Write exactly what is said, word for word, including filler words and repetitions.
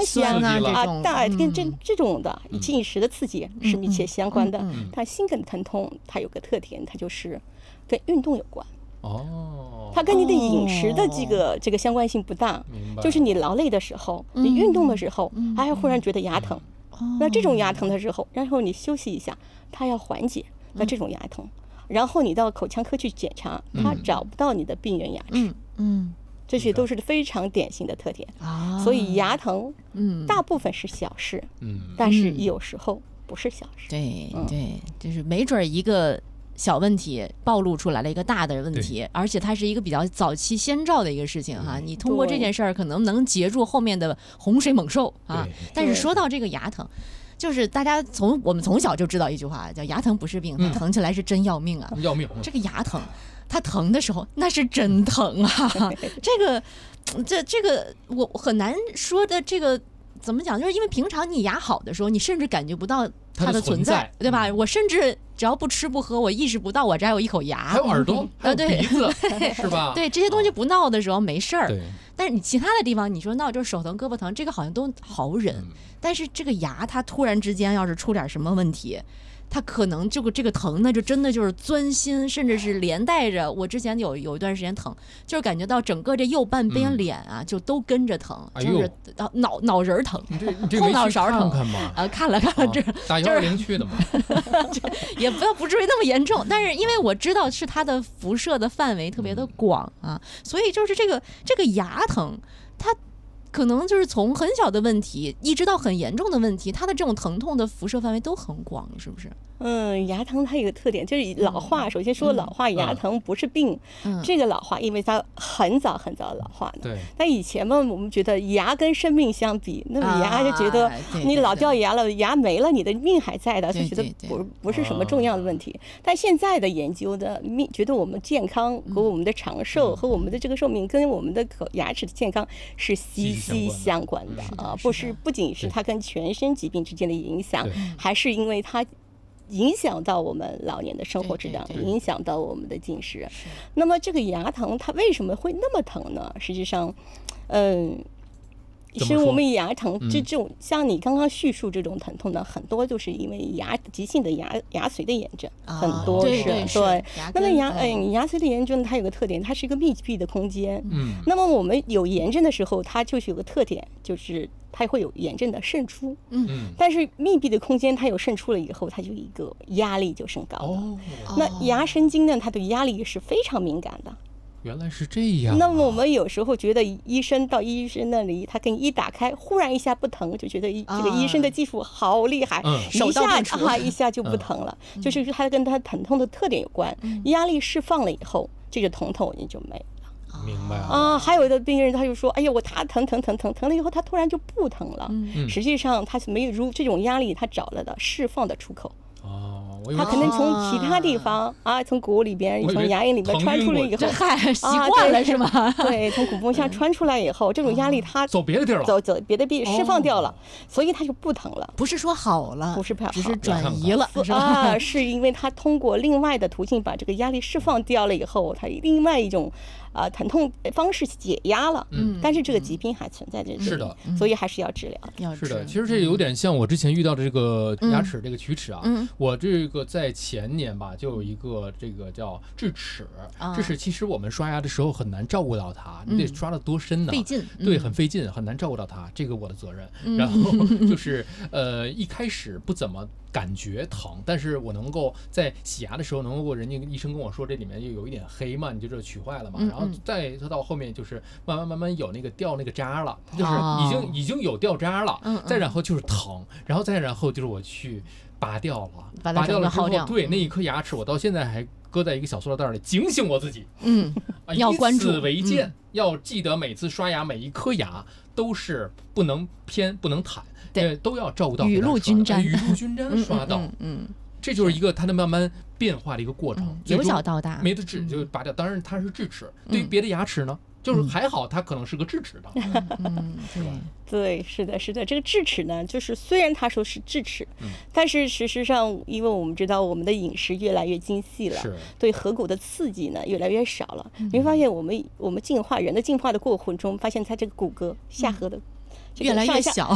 香啊这种啊，跟这这种的进食的刺激是密切相关的。它心梗疼痛它有个特点，它就是跟运动有关。 哦， 它跟你的饮食的这个、哦、这个相关性不大，就是你劳累的时候，嗯、你运动的时候，嗯、还忽然觉得牙疼，嗯、那这种牙疼的时候，然后你休息一下，它要缓解，那这种牙疼，嗯、然后你到口腔科去检查，它找不到你的病原牙齿，嗯，嗯这些都是非常典型的特点。啊、所以牙疼，嗯，大部分是小事，嗯，但是有时候不是小事， 对、嗯、对，就是没准一个。小问题暴露出来了一个大的问题，而且它是一个比较早期先兆的一个事情哈。你通过这件事儿可能能截住后面的洪水猛兽啊。但是说到这个牙疼，就是大家从我们从小就知道一句话，叫牙疼不是病，它疼起来是真要命啊！ 要命！ 这个牙疼，它疼的时候那是真疼啊！这个，这这个我很难说的这个。怎么讲？就是因为平常你牙好的时候，你甚至感觉不到它的存在，对吧？我甚至只要不吃不喝，我意识不到我这还有一口牙， 还有耳朵，还有鼻子，是吧？ 对，这些东西不闹的时候没事儿。但是你其他的地方，你说闹就是手疼、胳膊疼，这个好像都好忍。嗯、但是这个牙，它突然之间要是出点什么问题。它可能这个这个疼呢，就真的就是钻心，甚至是连带着我之前有有一段时间疼，就是感觉到整个这右半边脸啊，嗯、就都跟着疼，就是脑脑仁疼，后脑勺疼看吗？ 啊，看了看了，这、哦、 打幺二零去的嘛， 也不要不至于那么严重，但是因为我知道是它的辐射的范围特别的广啊，所以就是这个这个牙疼，它。可能就是从很小的问题一直到很严重的问题，它的这种疼痛的辐射范围都很广，是不是？ 嗯，牙疼它有个特点，就是老化。嗯、首先说老化，牙疼不是病，嗯、这个老化因为它很早很早老化的。对。但以前嘛，我们觉得牙跟生命相比，那么牙就觉得你老掉牙了，啊、牙没了，你的命还在的，就觉得不不是什么重要的问题。哦、但现在的研究的命，觉得我们健康和我们的长寿、嗯、和我们的这个寿命跟我们的口牙齿的健康是息息相关的啊，不是不仅是它跟全身疾病之间的影响，还是因为它影响到我们老年的生活质量，影响到我们的进食。那么这个牙疼它为什么会那么疼呢？实际上，嗯。其实我们牙疼这这种像你刚刚叙述这种疼痛呢，很多就是因为牙急性的牙牙髓的炎症，很多是对。那么牙嗯牙髓的炎症它有个特点，它是一个密闭的空间。嗯。那么我们有炎症的时候，它就是有个特点，就是它会有炎症的渗出。嗯。但是密闭的空间它有渗出了以后，它就一个压力就升高了。哦。那牙神经呢，它对压力是非常敏感的。 原来是这样、啊。 那么我们有时候觉得医生到医生那里，他给你一打开，忽然一下不疼，就觉得这个医生的技术好厉害，嗯、一下啊一下就不疼了，嗯、就是它跟它疼痛的特点有关。嗯、压力释放了以后，这个疼痛也就没了。 明白啊。还有的病人他就说，哎呀，我他疼疼疼疼疼了以后，他突然就不疼了。嗯、实际上他是没有如这种压力，他找了的释放的出口。 哦， 他可能从其他地方啊，从骨里边、从牙龈里边穿出来以后， 嗨，习惯了是吗？ 对，从骨缝下穿出来以后，这种压力它走别的地儿了， 走走别的地释放掉了，所以它就不疼了。 不是说好了， 不是不好， 只是转移了， 是吧？啊，是因为它通过另外的途径把这个压力释放掉了以后，它另外一种啊疼痛方式解压了。嗯，但是这个疾病还存在着， 是的， 所以还是要治疗。 是的，其实这有点像我之前遇到的这个牙齿这个龋齿啊，我这个在前年吧，就有一个这个叫智齿，智齿其实我们刷牙的时候很难照顾到它，你得刷得多深呢？ 费劲， 对，很费劲，很难照顾到它，这个我的责任。然后就是呃，一开始不怎么感觉疼，但是我能够在洗牙的时候，能够人家医生跟我说这里面就有一点黑嘛，你就这取坏了嘛，然后再到后面就是慢慢慢慢有那个掉那个渣了，就是已经已经有掉渣了，再然后就是疼，然后再然后就是我去。拔掉了，拔掉了之后，对那一颗牙齿，我到现在还搁在一个小塑料袋里，警醒我自己。 嗯，要关注， 以此为鉴，嗯、要记得每次刷牙，每一颗牙都是不能偏，不能袒，对，都要照顾到雨露均沾， 雨露均沾刷到。嗯，嗯嗯这就是一个它的慢慢变化的一个过程， 嗯、由小到大， 没得治就拔掉。当然它是智齿，对于别的牙齿呢？就是还好，它可能是个智齿的， 嗯， 是吧？对，是的，是的。这个智齿呢，就是虽然他说是智齿，嗯、但是事实上，因为我们知道我们的饮食越来越精细了，对颌骨的刺激呢越来越少了。嗯、你会发现，我们我们进化人的进化的过程中，发现它这个骨骼下颌的。 越来越小，